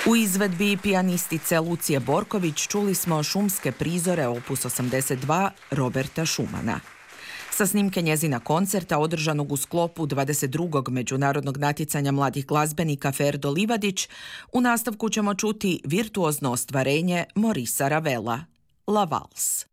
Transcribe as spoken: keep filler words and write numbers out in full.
U izvedbi pijanistice Lucije Borković čuli smo šumske prizore opus osamdeset dva Roberta Schumana. Sa snimke njezina koncerta održanog u sklopu dvadeset drugog međunarodnog natjecanja mladih glazbenika Ferdo Livadić, u nastavku ćemo čuti virtuozno ostvarenje Morisa Ravela, La Valse.